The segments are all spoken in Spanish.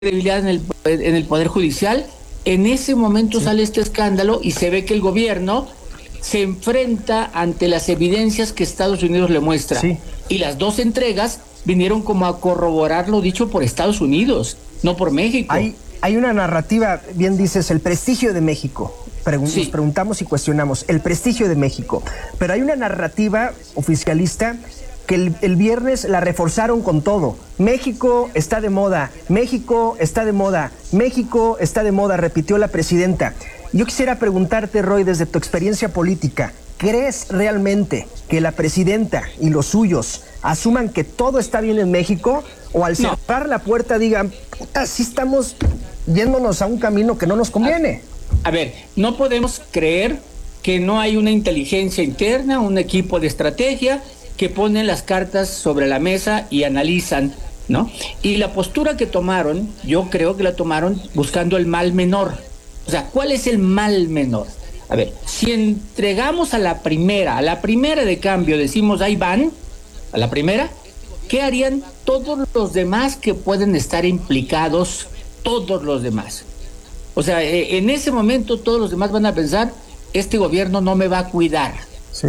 credibilidad en el Poder Judicial. En ese momento sale este escándalo y se ve que el gobierno se enfrenta ante las evidencias que Estados Unidos le muestra. Sí. Y las dos entregas vinieron como a corroborar lo dicho por Estados Unidos, no por México. Hay una narrativa, bien dices, el prestigio de México. Nos preguntamos y cuestionamos, el prestigio de México. Pero hay una narrativa oficialista que el viernes la reforzaron con todo. México está de moda, México está de moda, México está de moda, repitió la presidenta. Yo quisiera preguntarte, Roy, desde tu experiencia política, ¿crees realmente que la presidenta y los suyos asuman que todo está bien en México? ¿O al cerrar la puerta digan, puta, sí estamos yéndonos a un camino que no nos conviene? A ver, no podemos creer que no hay una inteligencia interna, un equipo de estrategia que ponen las cartas sobre la mesa y analizan, ¿no? Y la postura que tomaron, yo creo que la tomaron buscando el mal menor. O sea, ¿cuál es el mal menor? A ver, si entregamos a la primera de cambio, decimos, ahí van, a la primera, ¿qué harían todos los demás que pueden estar implicados? Todos los demás. O sea, en ese momento todos los demás van a pensar, este gobierno no me va a cuidar. Sí.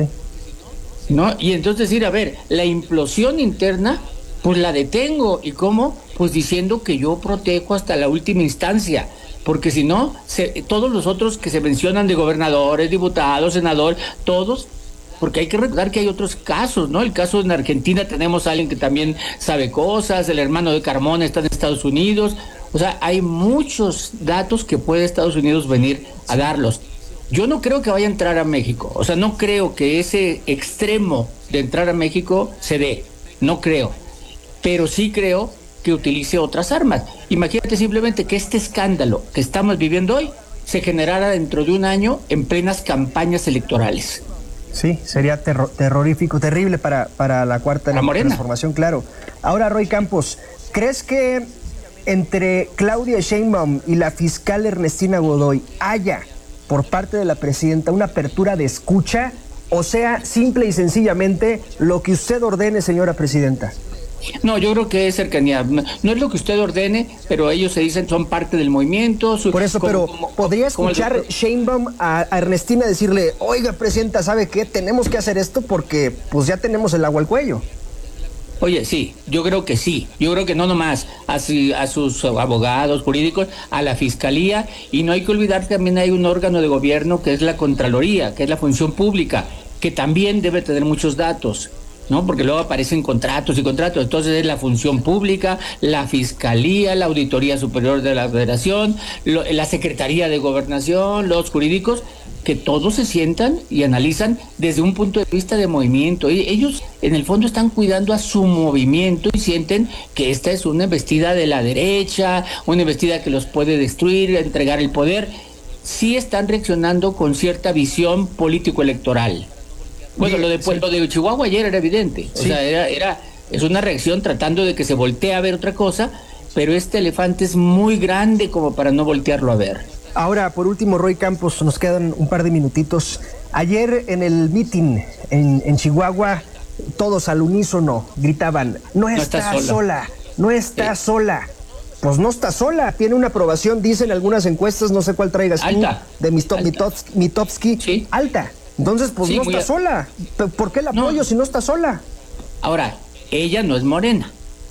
¿No? Y entonces decir, a ver, la implosión interna, pues la detengo. ¿Y cómo? Pues diciendo que yo protejo hasta la última instancia. Porque si no, todos los otros que se mencionan de gobernadores, diputados, senadores, todos, porque hay que recordar que hay otros casos, ¿no? El caso en Argentina tenemos a alguien que también sabe cosas, el hermano de Carmona está en Estados Unidos. O sea, hay muchos datos que puede Estados Unidos venir a darlos. Yo no creo que vaya a entrar a México, o sea, no creo que ese extremo de entrar a México se dé, no creo, pero sí creo que utilice otras armas. Imagínate simplemente que este escándalo que estamos viviendo hoy se generara dentro de un año en plenas campañas electorales. Sí, sería terrorífico, terrible para la cuarta transformación, claro. Ahora, Roy Campos, ¿crees que entre Claudia Sheinbaum y la fiscal Ernestina Godoy haya por parte de la presidenta una apertura de escucha, o sea, simple y sencillamente lo que usted ordene, señora presidenta? No, yo creo que es cercanía. No es lo que usted ordene, pero ellos se dicen son parte del movimiento. Por eso, pero ¿podría escuchar Sheinbaum a Ernestina decirle, oiga, presidenta, ¿sabe qué? Tenemos que hacer esto porque pues ya tenemos el agua al cuello? Oye, sí, yo creo que sí. Yo creo que no nomás a sus abogados jurídicos, a la fiscalía, y no hay que olvidar que también hay un órgano de gobierno que es la Contraloría, que es la función pública, que también debe tener muchos datos, ¿no? Porque luego aparecen contratos y contratos. Entonces es la función pública, la fiscalía, la Auditoría Superior de la Federación, la Secretaría de Gobernación, los jurídicos, que todos se sientan y analizan desde un punto de vista de movimiento. Ellos en el fondo están cuidando a su movimiento y sienten que esta es una embestida de la derecha, una embestida que los puede destruir, entregar el poder. Sí están reaccionando con cierta visión político-electoral. Bueno, lo de Chihuahua ayer era evidente. O sea, es una reacción tratando de que se voltee a ver otra cosa, pero este elefante es muy grande como para no voltearlo a ver. Ahora, por último, Roy Campos, nos quedan un par de minutitos. Ayer en el meeting en Chihuahua, todos al unísono gritaban, no está sola, no está sola. Pues no está sola, tiene una aprobación, dicen algunas encuestas, no sé cuál traigas alta, tú, de Mitofsky, alta. Entonces, pues no está sola. ¿Por qué la apoyo si no está sola? Ahora, ella no es morena.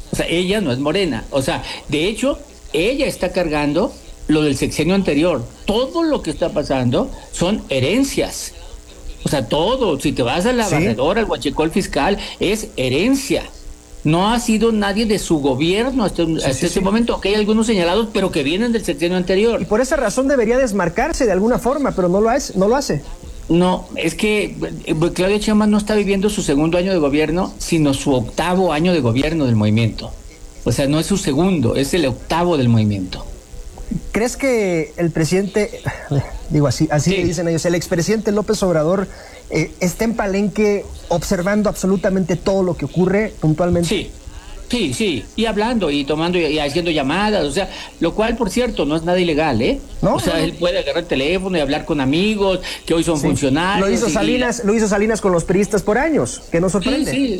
O sea, de hecho, ella está cargando lo del sexenio anterior. Todo lo que está pasando son herencias. O sea, todo. Si te vas a la barredora, al huachicol fiscal, es herencia. No ha sido nadie de su gobierno hasta este momento. Que hay algunos señalados, pero que vienen del sexenio anterior. Y por esa razón debería desmarcarse de alguna forma, pero no lo hace. No, es que Claudia Sheinbaum no está viviendo su segundo año de gobierno, sino su octavo año de gobierno del movimiento. O sea, no es su segundo, es el octavo del movimiento. ¿Crees que el presidente, digo así le dicen ellos, el expresidente López Obrador está en Palenque observando absolutamente todo lo que ocurre puntualmente? Sí, y hablando y tomando y haciendo llamadas, o sea, lo cual, por cierto, no es nada ilegal, ¿eh? ¿No? O sea, él puede agarrar el teléfono y hablar con amigos que hoy son funcionarios. Lo hizo Salinas con los priistas por años, que no sorprende.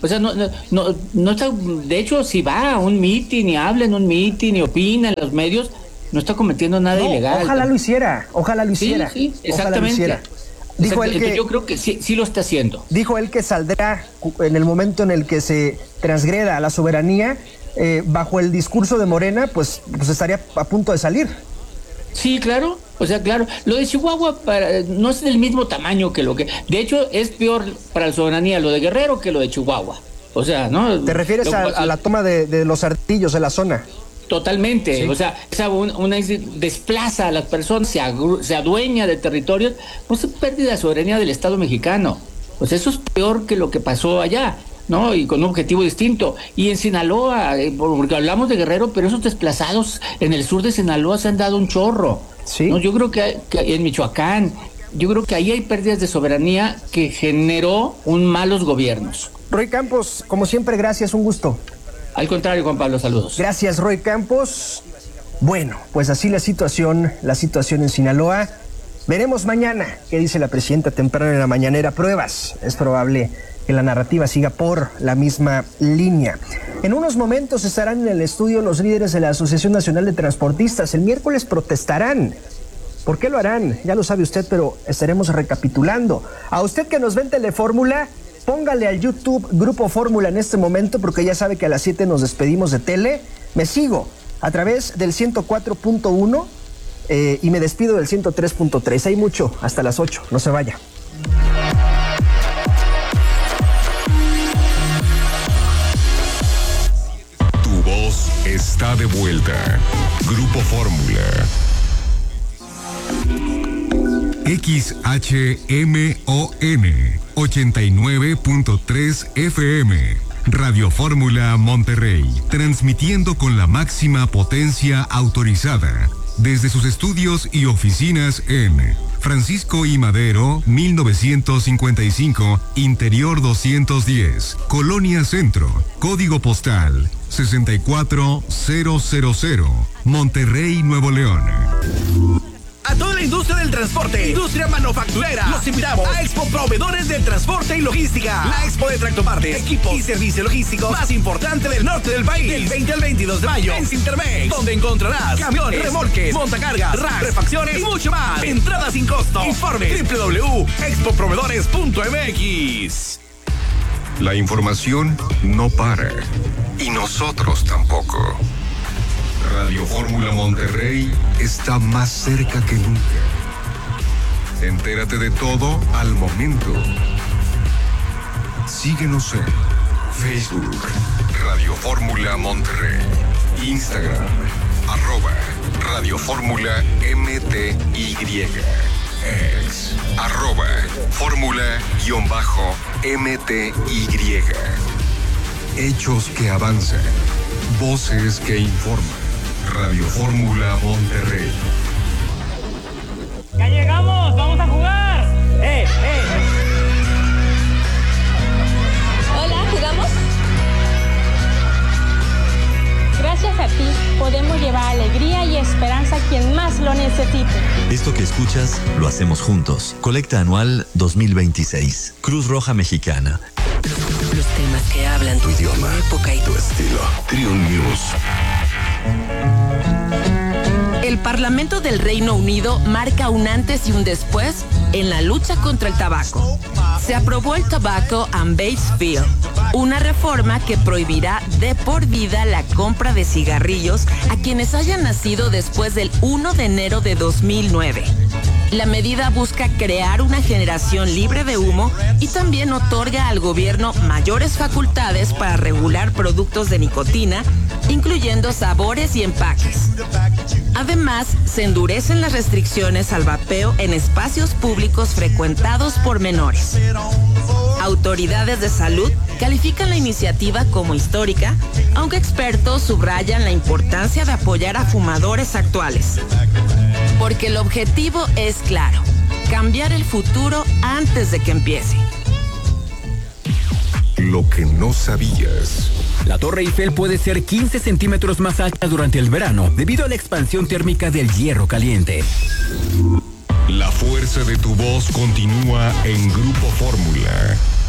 O sea, no está, de hecho, si va a un mitin y habla en un mitin y opina en los medios, no está cometiendo nada ilegal. Ojalá lo hiciera. Sí, exactamente. Dijo él que, yo creo que sí lo está haciendo. Dijo él que saldrá en el momento en el que se transgreda la soberanía, bajo el discurso de Morena, pues estaría a punto de salir. Sí, claro, o sea, claro. Lo de Chihuahua no es del mismo tamaño que lo que... De hecho, es peor para la soberanía lo de Guerrero que lo de Chihuahua. O sea, ¿no? ¿Te refieres a la toma de los artillos de la zona? Totalmente, sí. O sea, una desplaza a las personas, se adueña de territorios, pues es pérdida de soberanía del Estado mexicano. Pues eso es peor que lo que pasó allá, ¿no? Y con un objetivo distinto. Y en Sinaloa, porque hablamos de Guerrero, pero esos desplazados en el sur de Sinaloa se han dado un chorro. Sí. ¿No? Yo creo que en Michoacán, yo creo que ahí hay pérdidas de soberanía que generó un malos gobiernos. Roy Campos, como siempre, gracias, un gusto. Al contrario, Juan Pablo, saludos. Gracias, Roy Campos. Bueno, pues así la situación en Sinaloa. Veremos mañana qué dice la presidenta temprano en la mañanera. Pruebas. Es probable que la narrativa siga por la misma línea. En unos momentos estarán en el estudio los líderes de la Asociación Nacional de Transportistas. El miércoles protestarán. ¿Por qué lo harán? Ya lo sabe usted, pero estaremos recapitulando. A usted que nos ve en Telefórmula, póngale al YouTube Grupo Fórmula en este momento, porque ya sabe que a las 7 nos despedimos de tele. Me sigo a través del 104.1 y me despido del 103.3. Hay mucho, hasta las 8, no se vaya. Tu voz está de vuelta. Grupo Fórmula. XHMON 89.3 FM. Radio Fórmula Monterrey, transmitiendo con la máxima potencia autorizada desde sus estudios y oficinas en Francisco I. Madero, 1955, Interior 210, Colonia Centro, Código Postal 64000, Monterrey, Nuevo León. A toda la industria del transporte, industria manufacturera, los invitamos a Expo Proveedores de Transporte y Logística. La Expo de tractopartes, equipos y servicio logístico más importante del norte del país. Del 20 al 22 de mayo en Cintermex, donde encontrarás camiones, remolques, montacargas, racks, refacciones y mucho más. Entrada sin costo. Informe www.expoproveedores.mx. La información no para y nosotros tampoco. Radio Fórmula Monterrey está más cerca que nunca. Entérate de todo al momento. Síguenos en Facebook, Radio Fórmula Monterrey, Instagram, @Radio Fórmula MTY, X, @Fórmula_MTY. Hechos que avanzan, voces que informan. Radio Fórmula Monterrey. ¡Ya llegamos! ¡Vamos a jugar! Hola, ¿jugamos? Gracias a ti podemos llevar alegría y esperanza a quien más lo necesite. Esto que escuchas lo hacemos juntos. Colecta anual 2026. Cruz Roja Mexicana. Los temas que hablan tu idioma, tu época y tu estilo. Triun News. El Parlamento del Reino Unido marca un antes y un después en la lucha contra el tabaco. Se aprobó el Tobacco and Vapes Bill, una reforma que prohibirá de por vida la compra de cigarrillos a quienes hayan nacido después del 1 de enero de 2009. La medida busca crear una generación libre de humo y también otorga al gobierno mayores facultades para regular productos de nicotina, incluyendo sabores y empaques. Además, se endurecen las restricciones al vapeo en espacios públicos frecuentados por menores. Autoridades de salud califican la iniciativa como histórica, aunque expertos subrayan la importancia de apoyar a fumadores actuales. Porque el objetivo es claro: cambiar el futuro antes de que empiece. Lo que no sabías. La Torre Eiffel puede ser 15 centímetros más alta durante el verano debido a la expansión térmica del hierro caliente. La fuerza de tu voz continúa en Grupo Fórmula.